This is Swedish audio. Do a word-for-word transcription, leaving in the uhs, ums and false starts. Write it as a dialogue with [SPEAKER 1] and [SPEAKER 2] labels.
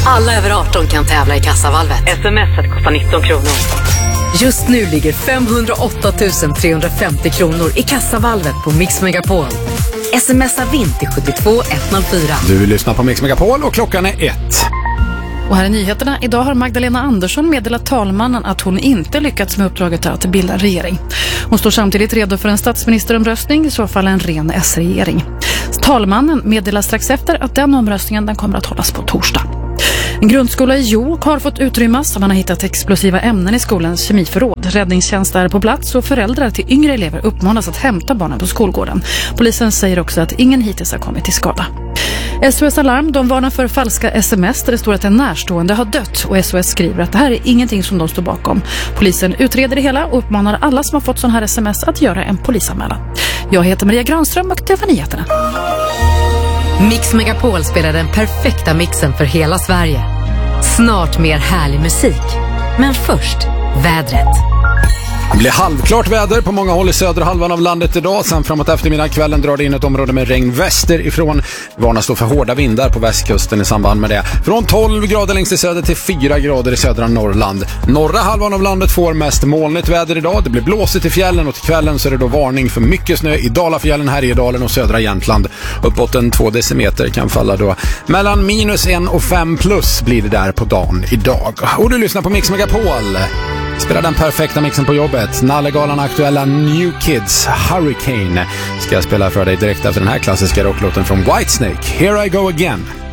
[SPEAKER 1] Alla över arton kan tävla i Kassavalvet. Sms:et kostar nitton kronor. Just nu ligger femhundraåtta tusen trehundrafemtio kronor i Kassavalvet på Mix Megapol. Smsa vinn till sjuttiotvå etthundrafyra.
[SPEAKER 2] Du lyssnar på Mix Megapol och klockan är ett.
[SPEAKER 3] Och här är nyheterna. Idag har Magdalena Andersson meddelat talmannen att hon inte lyckats med uppdraget att bilda regering. Hon står samtidigt redo för en statsministeromröstning, i så fall en ren S-regering. Talmannen meddelar strax efter att den omröstningen den kommer att hållas på torsdag. En grundskola i Jok har fått utrymmas. Man har hittat explosiva ämnen i skolans kemiförråd. Räddningstjänst är på plats och föräldrar till yngre elever uppmanas att hämta barnen på skolgården. Polisen säger också att ingen hittills har kommit till skada. S O S Alarm, de varnar för falska sms där det står att en närstående har dött, och S O S skriver att det här är ingenting som de står bakom. Polisen utreder det hela och uppmanar alla som har fått sån här sms att göra en polisanmälan. Jag heter Maria Granström och det var nyheterna.
[SPEAKER 1] Mix Megapol spelar den perfekta mixen för hela Sverige. Snart mer härlig musik. Men först, vädret.
[SPEAKER 2] Det blir halvklart väder på många håll i södra halvan av landet idag. Sen framåt eftermiddag kvällen drar det in ett område med regn västerifrån. Varnas då för hårda vindar på västkusten i samband med det. Från tolv grader längst i söder till fyra grader i södra Norrland. Norra halvan av landet får mest molnigt väder idag. Det blir blåsigt i fjällen och till kvällen så är det då varning för mycket snö i Dalafjällen, Härjedalen och södra Jämtland. Uppåt en två decimeter kan falla då. Mellan minus en och fem plus blir det där på dagen idag. Och du lyssnar på Mix Megapol. Spelar den perfekta mixen på jobbet. Nallegalan aktuella New Kids Hurricane ska jag spela för dig direkt efter den här klassiska rocklåten från Whitesnake. Here I Go Again.